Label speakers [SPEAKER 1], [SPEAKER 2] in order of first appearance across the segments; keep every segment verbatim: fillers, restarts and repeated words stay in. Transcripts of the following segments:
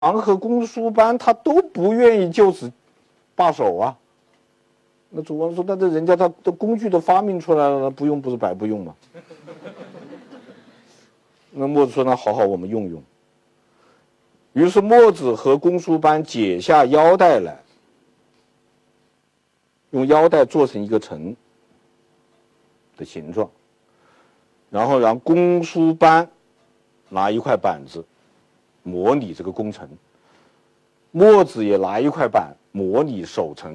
[SPEAKER 1] 和公输班他都不愿意就此罢手啊。那楚王说：“那这人家他的工具都发明出来了，不用不是白不用吗？”那墨子说：“那好好，我们用用。”于是墨子和公输班解下腰带来，用腰带做成一个城的形状，然后让公输班拿一块板子模拟这个攻城，墨子也拿一块板模拟守城。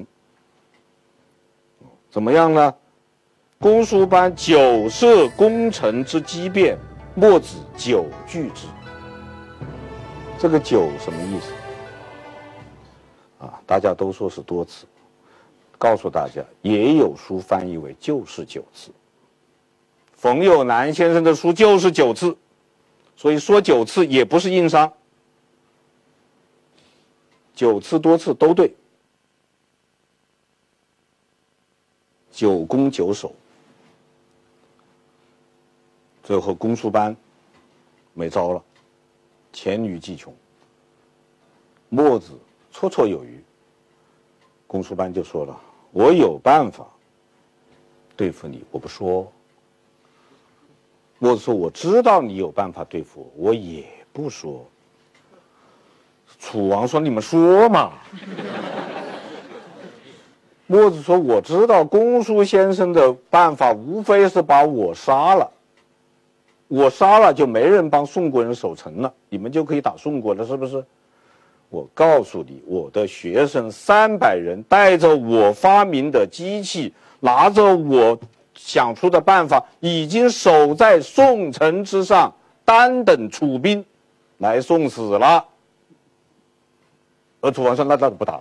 [SPEAKER 1] 怎么样呢？公输班久涉攻城之机变，墨子久据之。这个久什么意思啊？大家都说是多次，告诉大家，也有书翻译为就是九次。冯友南先生的书就是九次，所以说九次也不是硬伤，九次多次都对。九攻九守，最后公输班没招了，黔驴技穷。墨子绰绰有余，公输班就说了：“我有办法对付你，我不说。”墨子说：“我知道你有办法对付我，我也不说。”楚王说：“你们说嘛。”墨子说：“我知道公输先生的办法，无非是把我杀了，我杀了就没人帮宋国人守城了，你们就可以打宋国了，是不是？我告诉你，我的学生三百人带着我发明的机器，拿着我想出的办法，已经守在宋城之上，单等楚兵来送死了。”而楚王说：“那那不打了。”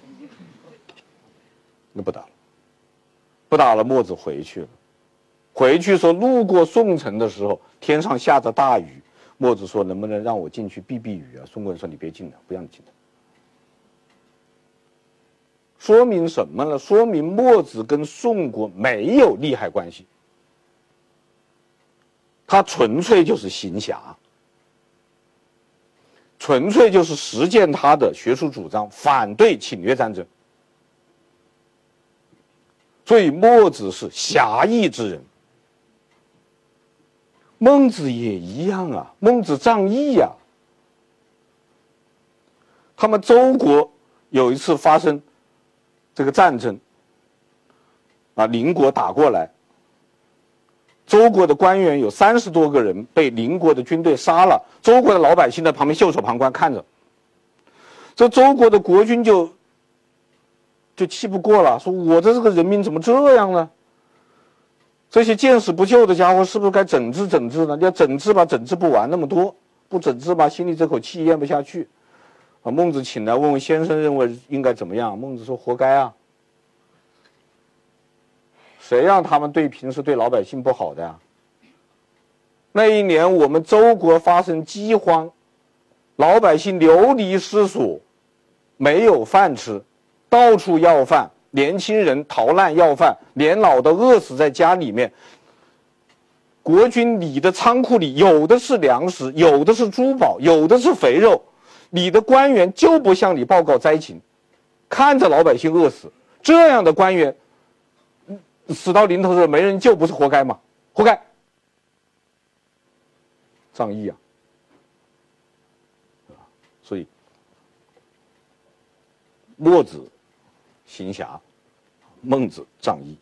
[SPEAKER 1] 那不打了，不打了。墨子回去了，回去说路过宋城的时候，天上下着大雨。墨子说：“能不能让我进去避避雨啊？”宋国人说：“你别进了，不让你进了。”说明什么呢？说明墨子跟宋国没有利害关系，他纯粹就是行侠，纯粹就是实践他的学术主张，反对侵略战争。所以墨子是侠义之人，孟子也一样啊，孟子仗义呀、啊。他们周国有一次发生这个战争，啊，邻国打过来，周国的官员有三十多个人被邻国的军队杀了，周国的老百姓在旁边袖手旁观看着，这周国的国君就。就气不过了，说我的这个人民怎么这样呢？这些见死不救的家伙是不是该整治整治呢？要整治吧，整治不完那么多；不整治吧，心里这口气咽不下去。啊，孟子请来问问先生认为应该怎么样？孟子说：“活该啊！谁让他们对平时对老百姓不好的呀？那一年我们周国发生饥荒，老百姓流离失所，没有饭吃。”到处要饭，年轻人逃难要饭，年老的饿死在家里面。国君你的仓库里有的是粮食，有的是珠宝，有的是肥肉，你的官员就不向你报告灾情，看着老百姓饿死，这样的官员死到临头的时候没人救，不是活该吗？活该！仗义啊！所以墨子行侠，孟子仗义。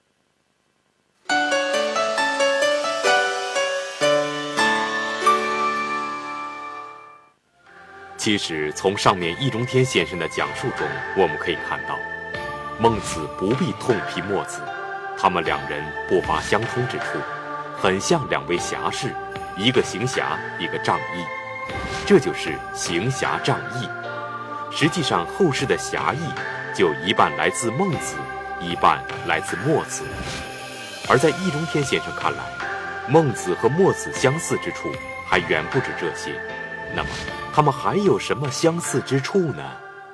[SPEAKER 2] 其实，从上面易中天先生的讲述中，我们可以看到，孟子不必痛批墨子，他们两人不乏相通之处，很像两位侠士，一个行侠，一个仗义，这就是行侠仗义。实际上，后世的侠义就一半来自孟子，一半来自墨子。而在易中天先生看来，孟子和墨子相似之处还远不止这些。那么，他们还有什么相似之处呢？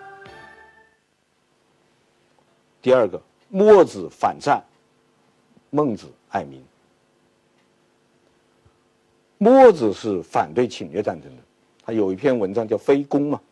[SPEAKER 1] 第二个，墨子反战，孟子爱民。墨子是反对侵略战争的，他有一篇文章叫《非攻》嘛，